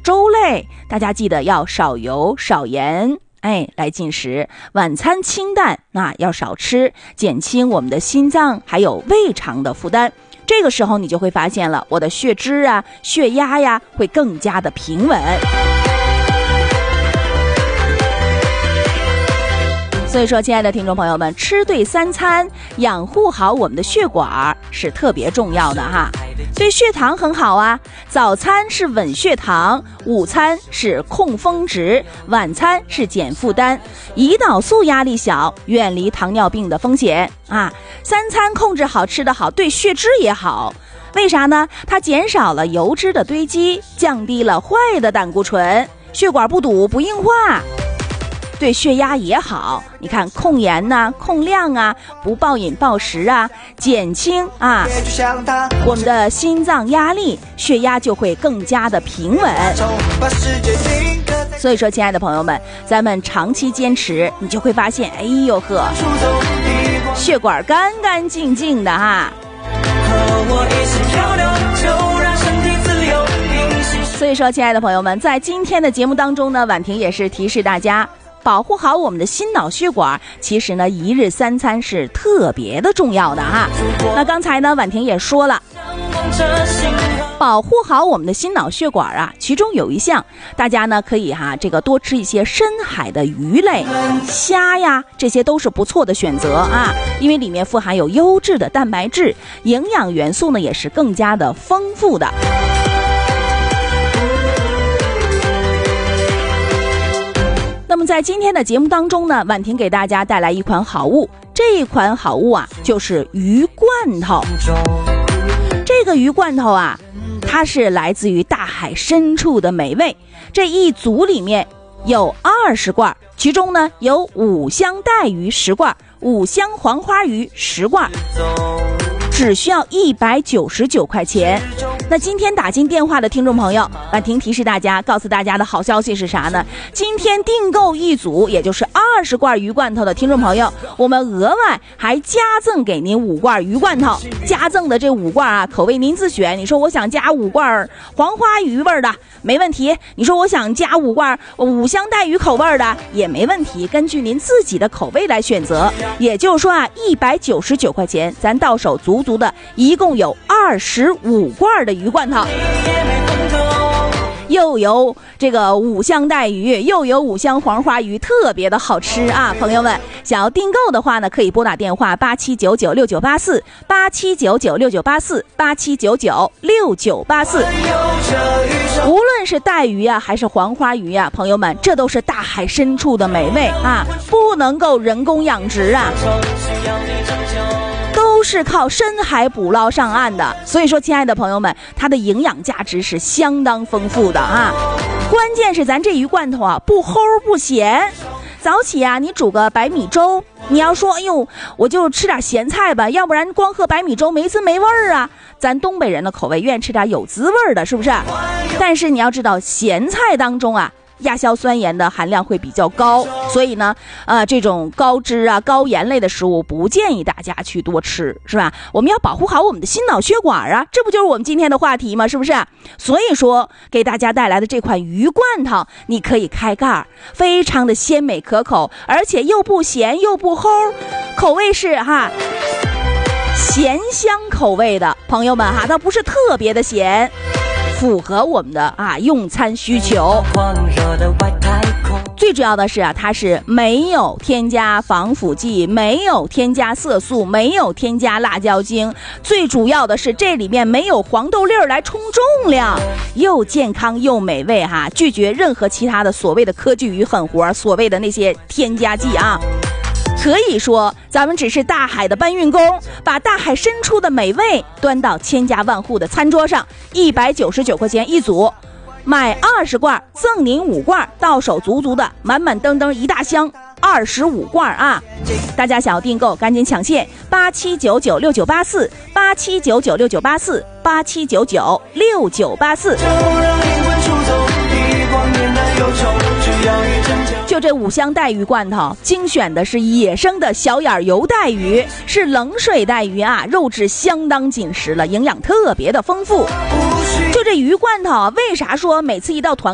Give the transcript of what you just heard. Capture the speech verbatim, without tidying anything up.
粥类，大家记得要少油少盐，哎，来进食。晚餐清淡，那要少吃，减轻我们的心脏还有胃肠的负担。这个时候你就会发现了，我的血脂啊、血压呀会更加的平稳。所以说，亲爱的听众朋友们，吃对三餐，养护好我们的血管是特别重要的哈。对血糖很好啊，早餐是稳血糖，午餐是控峰值，晚餐是减负担，胰岛素压力小，远离糖尿病的风险啊。三餐控制好，吃得好，对血脂也好。为啥呢？它减少了油脂的堆积，降低了坏的胆固醇，血管不堵不硬化。对血压也好，你看控盐呐、啊、控量啊，不暴饮暴食啊，减轻啊我们的心脏压力，血压就会更加的平稳。所以说，亲爱的朋友们，咱们长期坚持，你就会发现，哎呦呵，血管干干净净的哈。所以说，亲爱的朋友们，在今天的节目当中呢，婉婷也是提示大家，保护好我们的心脑血管，其实呢，一日三餐是特别的重要的哈。那刚才呢，婉婷也说了，保护好我们的心脑血管啊，其中有一项，大家呢可以哈，这个多吃一些深海的鱼类、虾呀，这些都是不错的选择啊，因为里面富含有优质的蛋白质，营养元素呢也是更加的丰富的。那么在今天的节目当中呢，婉婷给大家带来一款好物，这一款好物啊就是鱼罐头。这个鱼罐头啊，它是来自于大海深处的美味，这一组里面有二十罐，其中呢有五香带鱼十罐，五香黄花鱼十罐，只需要一百九十九块钱。那今天打进电话的听众朋友，婉婷提示大家，告诉大家的好消息是啥呢？今天订购一组，也就是二十罐鱼罐头的听众朋友，我们额外还加赠给您五罐鱼罐头。加赠的这五罐啊，口味您自选。你说我想加五罐黄花鱼味的，没问题；你说我想加五罐五香带鱼口味的，也没问题。根据您自己的口味来选择。也就是说啊，一百九十九块钱，咱到手足足的，一共有二十五罐的鱼罐头，又有这个五香带鱼，又有五香黄花鱼，特别的好吃啊！朋友们，想要订购的话呢，可以拨打电话八七九九六九八四八七九九六九八四八七九九六九八四。无论是带鱼啊，还是黄花鱼啊，朋友们，这都是大海深处的美味啊，不能够人工养殖啊。都是靠深海捕捞上岸的，所以说，亲爱的朋友们，它的营养价值是相当丰富的啊。关键是咱这鱼罐头啊，不齁不咸。早起啊，你煮个白米粥，你要说，哎呦，我就吃点咸菜吧，要不然光喝白米粥没滋没味儿啊。咱东北人的口味愿意吃点有滋味的，是不是？但是你要知道，咸菜当中啊，亚硝酸盐的含量会比较高，所以呢，呃，这种高脂啊、高盐类的食物不建议大家去多吃，是吧？我们要保护好我们的心脑血管啊，这不就是我们今天的话题吗？是不是？所以说，给大家带来的这款鱼罐头，你可以开盖，非常的鲜美可口，而且又不咸又不齁，口味是哈咸香口味的，朋友们哈，它不是特别的咸。符合我们的啊用餐需求。最主要的是啊，它是没有添加防腐剂，没有添加色素，没有添加辣椒精，最主要的是这里面没有黄豆粒儿来冲重量，又健康又美味哈，拒绝任何其他的所谓的科技与狠活，所谓的那些添加剂啊。可以说咱们只是大海的搬运工，把大海深处的美味端到千家万户的餐桌上。一百九十九块钱一组，买二十罐赠您五罐，到手足足的满满登登一大箱二十五罐啊！大家想要订购赶紧抢线，八七九九六九八四八七九九六九八四八七九九六九八四。就这五香带鱼罐头，精选的是野生的小眼油带鱼，是冷水带鱼啊，肉质相当紧实了，营养特别的丰富。就这鱼罐头，为啥说每次一到团